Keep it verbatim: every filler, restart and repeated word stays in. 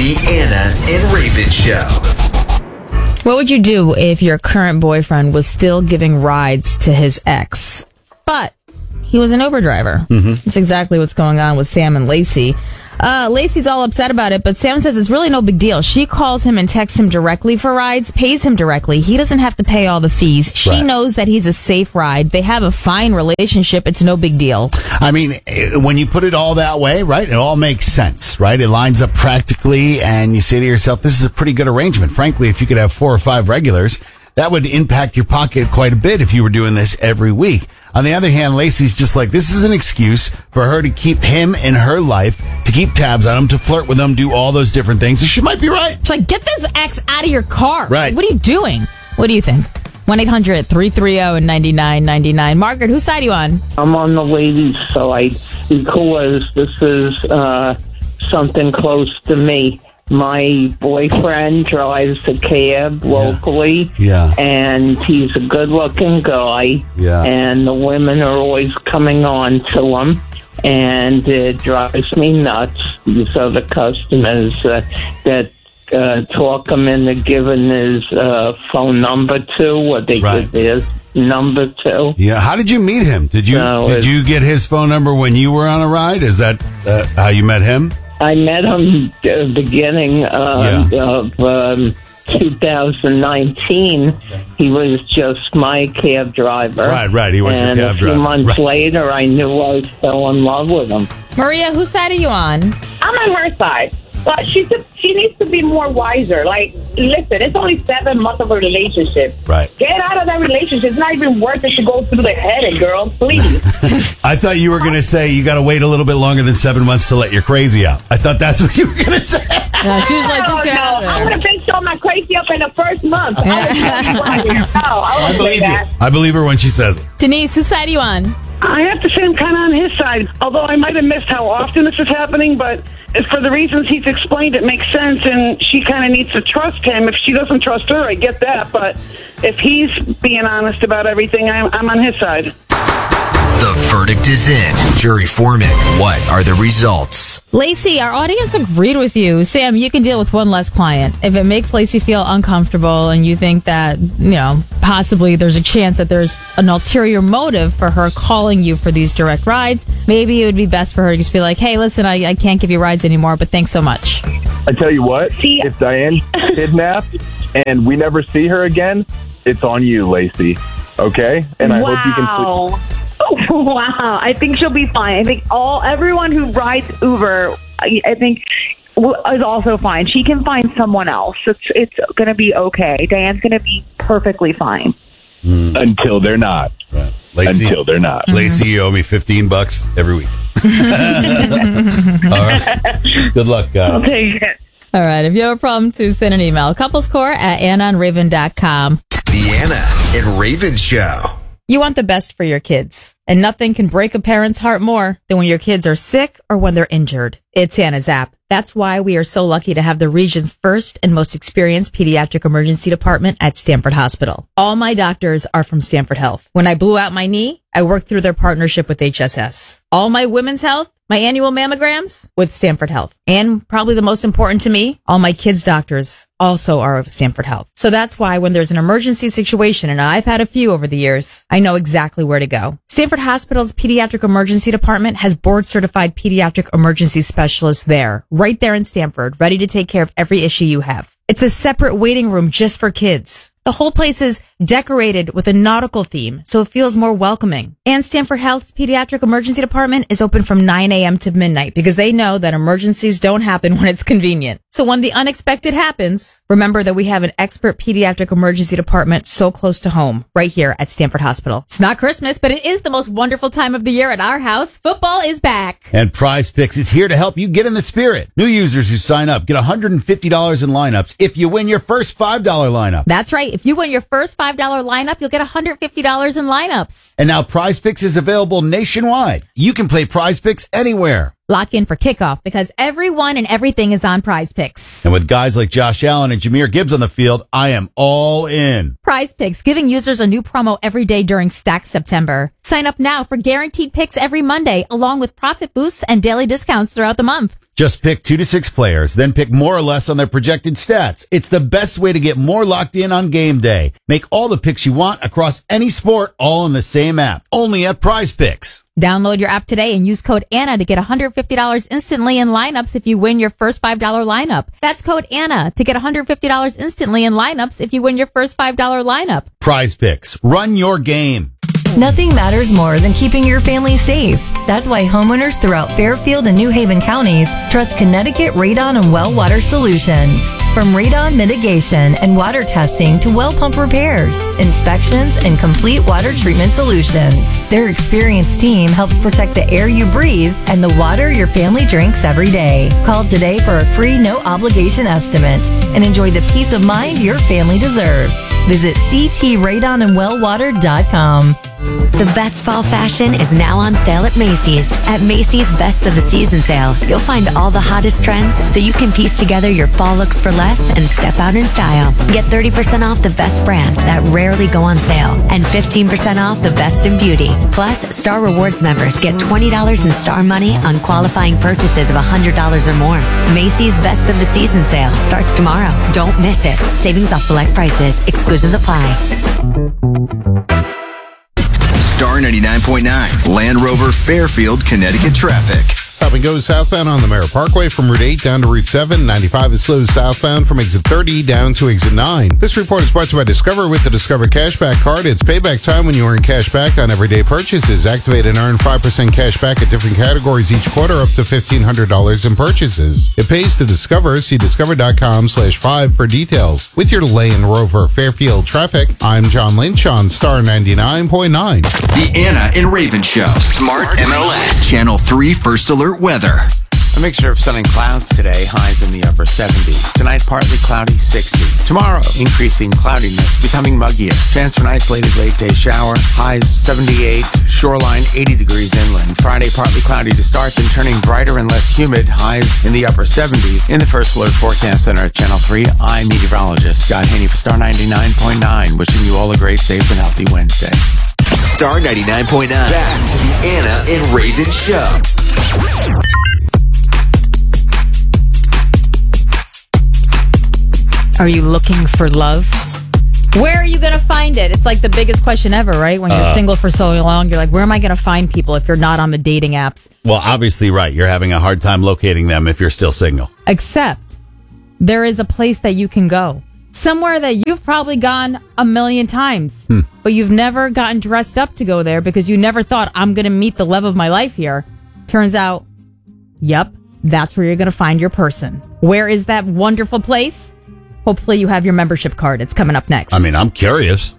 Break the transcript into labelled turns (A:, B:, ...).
A: The Anna and Raven Show.
B: What would you do if your current boyfriend was still giving rides to his ex, but he was an Uber driver? Mm-hmm. That's exactly what's going on with Sam and Lacey. Uh, Lacey's all upset about it, but Sam says it's really no big deal. She calls him and texts him directly for rides, pays him directly. He doesn't have to pay all the fees. She
C: Right.
B: knows that he's a safe ride. They have a fine relationship. It's no big deal.
C: I mean, it- when you put it all that way, right, it all makes sense, right? It lines up practically, and you say to yourself, this is a pretty good arrangement. Frankly, if you could have four or five regulars, that would impact your pocket quite a bit if you were doing this every week. On the other hand, Lacey's just like, this is an excuse for her to keep him in her life, to keep tabs on him, to flirt with him, do all those different things. And she might be right.
B: She's like, get this ex out of your car.
C: Right.
B: What are you doing? What do you think? one eight hundred three three zero nine nine nine nine. Margaret, whose side are you on?
D: I'm on the ladies' side because this is uh, something close to me. My boyfriend drives a cab locally,
C: Yeah.
D: and he's a good-looking guy,
C: Yeah.
D: and the women are always coming on to him, and it drives me nuts. These other customers uh, that uh, talk him into giving his uh, phone number to, or they
C: Right.
D: give their number to.
C: Yeah. How did you meet him? Did you
D: No,
C: did
D: it's-
C: you get his phone number when you were on a ride? Is that uh, how you met him?
D: I met him at the beginning uh,
C: Yeah.
D: of um, two thousand nineteen. He was just my cab driver.
C: Right, right. He was your
D: and
C: cab
D: a few
C: driver.
D: months
C: Right.
D: later, I knew I fell in love with him.
B: Maria, whose side are you on?
E: I'm on her side. But she she needs to be more wiser. Like, listen, it's only seven months of a relationship.
C: Right.
E: Get out of that relationship. It's not even worth it to go through the headache, girl. Please.
C: I thought you were going to say you got to wait a little bit longer than seven months to let your crazy out. I thought that's what you were going to say.
B: No, she was like, just
E: Oh,
B: get
E: no,
B: out
E: I
B: of
E: would
B: there.
E: have finished all my crazy up in the first month. I would no, I
C: I
E: wouldn't say
C: believe you.
E: that.
C: I believe her when she says it.
B: Denise, whose side are you on?
F: I have to say I'm kind of on his side, although I might have missed how often this is happening, but for the reasons he's explained, it makes sense, and she kind of needs to trust him. If she doesn't trust her, I get that, but if he's being honest about everything, I'm, I'm on his side.
A: The verdict is in. Jury foreman, what are the results?
B: Lacey, our audience agreed with you. Sam, you can deal with one less client. If it makes Lacey feel uncomfortable and you think that, you know, possibly there's a chance that there's an ulterior motive for her calling you for these direct rides, maybe it would be best for her to just be like, hey, listen, I, I can't give you rides anymore, but thanks so much.
G: I tell you what,
E: See-
G: if Diane's kidnapped and we never see her again, it's on you, Lacey. Okay? And I hope you can sleep.
H: Wow. Wow. I think she'll be fine. I think all everyone who rides Uber, I, I think, w- is also fine. She can find someone else. It's it's going to be okay. Diane's going to be perfectly fine.
G: Until they're not.
C: Right. Lacey,
G: Until they're not.
C: Lacey, you owe me fifteen bucks every week. All right. Good luck, guys.
H: Take it.
B: All right. If you have a problem, to send an email. Couplescore at anna and raven dot com.
A: The Anna and Raven Show.
B: You want the best for your kids, and nothing can break a parent's heart more than when your kids are sick or when they're injured. It's Anna's app. That's why we are so lucky to have the region's first and most experienced pediatric emergency department at Stanford Hospital. All my doctors are from Stanford Health. When I blew out my knee, I worked through their partnership with H S S. All my women's health, my annual mammograms, with Stanford Health. And probably the most important to me, all my kids' doctors also are of Stanford Health. So that's why when there's an emergency situation, and I've had a few over the years, I know exactly where to go. Stanford Hospital's Pediatric Emergency Department has board-certified pediatric emergency specialists there, right there in Stanford, ready to take care of every issue you have. It's a separate waiting room just for kids. The whole place is decorated with a nautical theme, so it feels more welcoming. And Stanford Health's Pediatric Emergency Department is open from nine a.m. to midnight because they know that emergencies don't happen when it's convenient. So when the unexpected happens, remember that we have an expert pediatric emergency department so close to home, right here at Stanford Hospital. It's not Christmas, but it is the most wonderful time of the year at our house. Football is back.
C: And Prize Picks is here to help you get in the spirit. New users who sign up get one hundred fifty dollars in lineups if you win your first five dollars lineup.
B: That's right. If you win your first five dollars lineup, you'll get one hundred fifty dollars in lineups.
C: And now Prize Picks is available nationwide. You can play Prize Picks anywhere.
B: Lock in for kickoff because everyone and everything is on Prize Picks.
C: And with guys like Josh Allen and Jahmyr Gibbs on the field, I am all in.
B: Prize Picks, giving users a new promo every day during Stack September. Sign up now for guaranteed picks every Monday, along with profit boosts and daily discounts throughout the month.
C: Just pick two to six players, then pick more or less on their projected stats. It's the best way to get more locked in on game day. Make all the picks you want across any sport, all in the same app. Only at Prize Picks.
B: Download your app today and use code Anna to get one hundred fifty dollars instantly in lineups if you win your first five dollars lineup. That's code Anna to get one hundred fifty dollars instantly in lineups if you win your first five dollars lineup.
C: Prize Picks. Run your game.
I: Nothing matters more than keeping your family safe. That's why homeowners throughout Fairfield and New Haven counties trust Connecticut Radon and Well Water Solutions. From radon mitigation and water testing to well pump repairs, inspections, and complete water treatment solutions, their experienced team helps protect the air you breathe and the water your family drinks every day. Call today for a free no-obligation estimate and enjoy the peace of mind your family deserves. Visit c t radon and well water dot com.
J: The best fall fashion is now on sale at Macy's. At Macy's Best of the Season sale, you'll find all the hottest trends so you can piece together your fall looks for less and step out in style. Get thirty percent off the best brands that rarely go on sale and fifteen percent off the best in beauty. Plus, Star Rewards members get twenty dollars in Star money on qualifying purchases of one hundred dollars or more. Macy's Best of the Season sale starts tomorrow. Don't miss it. Savings off select prices. Exclusions apply.
A: Star ninety-nine point nine, Land Rover Fairfield, Connecticut traffic.
K: Stop and go southbound on the Merritt Parkway from Route eight down to Route seven. ninety-five is slow southbound from exit thirty down to exit nine. This report is brought to you by Discover with the Discover Cashback Card. It's payback time when you earn cash back on everyday purchases. Activate and earn five percent cash back at different categories each quarter up to fifteen hundred dollars in purchases. It pays to Discover. See discover.com slash five for details. With your Land Rover Fairfield traffic, I'm John Lynch on Star ninety-nine point nine.
A: The Anna and Raven Show. Smart M L S. Channel three First Alert Weather.
L: A mixture of sun and clouds today, highs in the upper seventies. Tonight, partly cloudy, sixty. Tomorrow, increasing cloudiness, becoming muggier. Chance for an isolated late day shower, highs seventy-eight, shoreline eighty degrees inland. Friday, partly cloudy to start, then turning brighter and less humid, highs in the upper seventies. In the First Alert Forecast Center at Channel three, I'm meteorologist Scott Haney for Star ninety-nine point nine, wishing you all a great, safe, and healthy Wednesday.
A: Star ninety-nine point nine. Back to the Anna and Raven Show.
B: Are you looking for love? Where are you going to find it? It's like the biggest question ever, right? When you're uh, single for so long, you're like, where am I going to find people if you're not on the dating apps?
C: Well, obviously, right. You're having a hard time locating them if you're still single.
B: Except there is a place that you can go. Somewhere that you've probably gone a million times, hmm. but you've never gotten dressed up to go there because you never thought, I'm going to meet the love of my life here. Turns out, yep, that's where you're going to find your person. Where is that wonderful place? Hopefully you have your membership card. It's coming up next.
C: I mean, I'm curious.